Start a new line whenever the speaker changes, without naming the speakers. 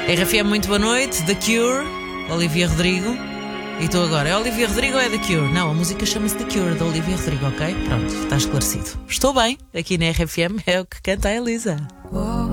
RFM, muito boa noite. The Cure, Olivia Rodrigo. E tu agora, é Olivia Rodrigo ou é The Cure? Não, a música chama-se The Cure, da Olivia Rodrigo, ok? Pronto, está esclarecido. Estou bem, aqui na RFM é o que canta a Elisa.